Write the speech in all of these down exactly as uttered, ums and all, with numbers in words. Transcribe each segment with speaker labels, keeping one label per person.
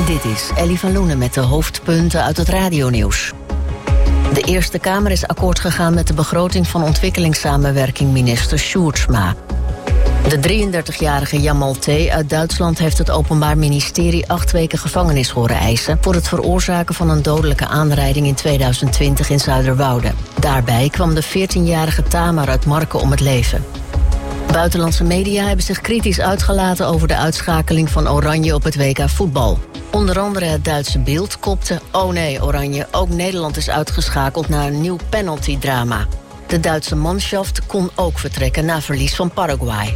Speaker 1: Dit is Ellie van Loenen met de hoofdpunten uit het radionieuws. De Eerste Kamer is akkoord gegaan met de begroting van ontwikkelingssamenwerking minister Sjoerdsma. De drieëndertigjarige Jamal T. uit Duitsland heeft het Openbaar Ministerie acht weken gevangenis horen eisen voor het veroorzaken van een dodelijke aanrijding in tweeduizend twintig in Zuiderwoude. Daarbij kwam de veertienjarige Tamar uit Marken om het leven. Buitenlandse media hebben zich kritisch uitgelaten over de uitschakeling van Oranje op het W K voetbal. Onder andere het Duitse Bild kopte: oh nee, Oranje, ook Nederland is uitgeschakeld na een nieuw penalty-drama. De Duitse manschaft kon ook vertrekken na verlies van Paraguay.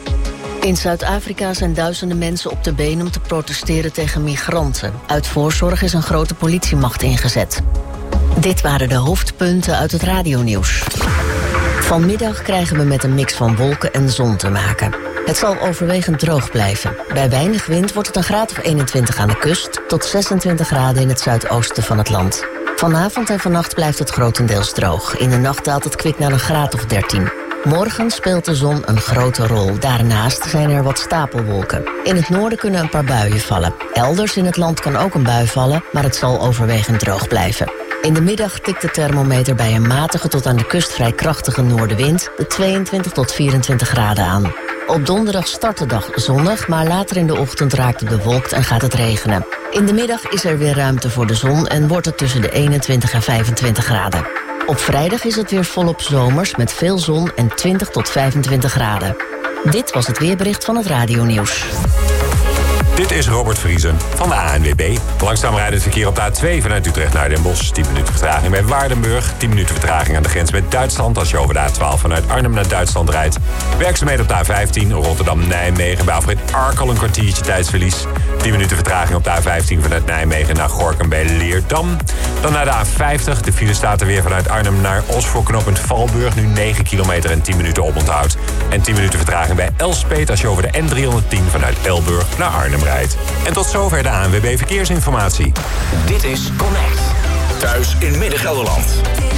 Speaker 1: In Zuid-Afrika zijn duizenden mensen op de been om te protesteren tegen migranten. Uit voorzorg is een grote politiemacht ingezet. Dit waren de hoofdpunten uit het radionieuws. Vanmiddag krijgen we met een mix van wolken en zon te maken. Het zal overwegend droog blijven. Bij weinig wind wordt het een graad of eenentwintig aan de kust tot zesentwintig graden in het zuidoosten van het land. Vanavond en vannacht blijft het grotendeels droog. In de nacht daalt het kwik naar een graad of dertien. Morgen speelt de zon een grote rol. Daarnaast zijn er wat stapelwolken. In het noorden kunnen een paar buien vallen. Elders in het land kan ook een bui vallen, maar het zal overwegend droog blijven. In de middag tikt de thermometer bij een matige tot aan de kust vrij krachtige noordenwind de tweeëntwintig tot vierentwintig graden aan. Op donderdag start de dag zonnig, maar later in de ochtend raakt het bewolkt en gaat het regenen. In de middag is er weer ruimte voor de zon en wordt het tussen de eenentwintig en vijfentwintig graden. Op vrijdag is het weer volop zomers met veel zon en twintig tot vijfentwintig graden. Dit was het weerbericht van het radionieuws.
Speaker 2: Dit is Robert Vriesen van de A N W B. Langzaam rijdt het verkeer op de A twee vanuit Utrecht naar Den Bosch. tien minuten vertraging bij Waardenburg. tien minuten vertraging aan de grens met Duitsland als je over de A twaalf vanuit Arnhem naar Duitsland rijdt. Werkzaamheden op de A vijftien Rotterdam-Nijmegen. Bij afrit Arkel een kwartiertje tijdsverlies. tien minuten vertraging op de A vijftien vanuit Nijmegen naar Gorinchem bij Leerdam. Dan naar de A vijftig. De file staat er weer vanuit Arnhem naar Os voor knooppunt Valburg. Nu negen kilometer en tien minuten oponthoud. En tien minuten vertraging bij Elspeet als je over de N driehonderdtien vanuit Elburg naar Arnhem rijdt. En tot zover de A N W B Verkeersinformatie.
Speaker 3: Dit is Connect. Thuis in Midden-Gelderland.